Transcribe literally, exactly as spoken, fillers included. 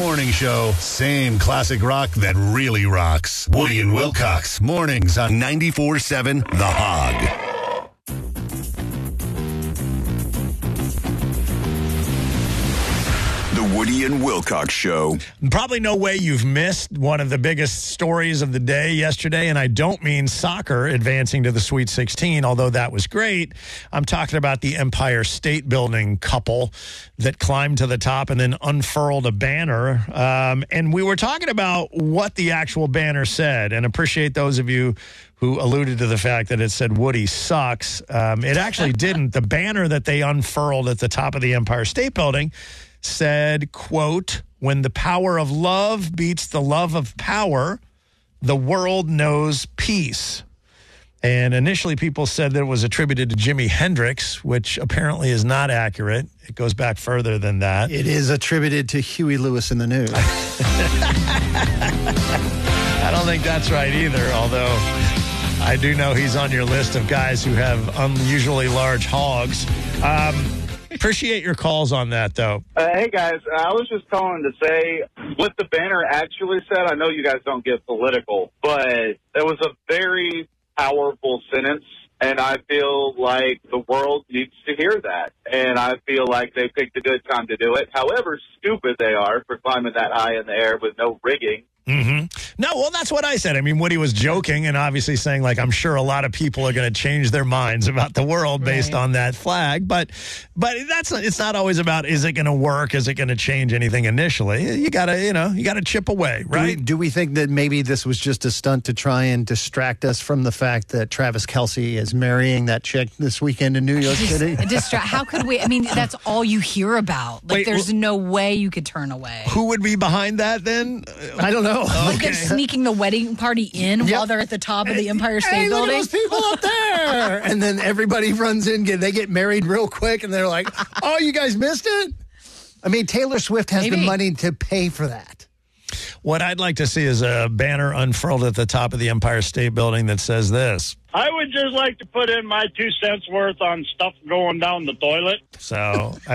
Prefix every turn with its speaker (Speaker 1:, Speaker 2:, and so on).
Speaker 1: morning show. Same classic rock that really rocks. Woody and Wilcox. Mornings on ninety-four point seven The Hog.
Speaker 2: The Woody and Wilcox Show.
Speaker 3: Probably no way you've missed one of the biggest stories of the day yesterday, and I don't mean soccer advancing to the Sweet sixteen, although that was great. I'm talking about the Empire State Building couple that climbed to the top and then unfurled a banner. Um, and we were talking about what the actual banner said, and appreciate those of you who alluded to the fact that it said Woody sucks. Um, it actually didn't. The banner that they unfurled at the top of the Empire State Building said, quote, "When the power of love beats the love of power, the world knows peace." And initially people said that it was attributed to Jimi Hendrix, which apparently is not accurate. It goes back further than that.
Speaker 4: It is attributed to Huey Lewis in the News.
Speaker 3: I don't think that's right either, although I do know he's on your list of guys who have unusually large hogs. Um, appreciate your calls on that, though.
Speaker 5: Uh, hey, guys, I was just calling to say what the banner actually said. I know you guys don't get political, but it was a very powerful sentence, and I feel like the world needs to hear that, and I feel like they picked a good time to do it. However stupid they are for climbing that high in the air with no rigging.
Speaker 3: Mm-hmm. No, well, that's what I said. I mean, Woody was joking and obviously saying, like, I'm sure a lot of people are going to change their minds about the world based
Speaker 6: Right.
Speaker 3: on that flag. But but that's it's not always about, is it going to work? Is it going to change anything initially? You got to, you know, you got to chip away,
Speaker 4: Do we,
Speaker 3: right?
Speaker 4: do we think that maybe this was just a stunt to try and distract us from the fact that Travis Kelce is marrying that chick this weekend in New York City?
Speaker 6: Distra- How could we? I mean, that's all you hear about. Like,
Speaker 3: Wait,
Speaker 6: there's
Speaker 3: wh-
Speaker 6: no way you could turn away.
Speaker 3: Who would be behind that then?
Speaker 4: I don't know.
Speaker 6: Like they're sneaking the wedding party in
Speaker 4: Yep.
Speaker 6: while they're at the top of the Empire State
Speaker 4: Hey, look at
Speaker 6: Building.
Speaker 4: those people up there. And then everybody runs in, get, they get married real quick, and they're like, oh, you guys missed it? I mean, Taylor Swift has the
Speaker 6: Maybe.
Speaker 4: money to pay for that.
Speaker 3: What I'd like to see is a banner unfurled at the top of the Empire State Building that says this.
Speaker 7: I would just like to put in my two cents worth on stuff going down the toilet.
Speaker 3: So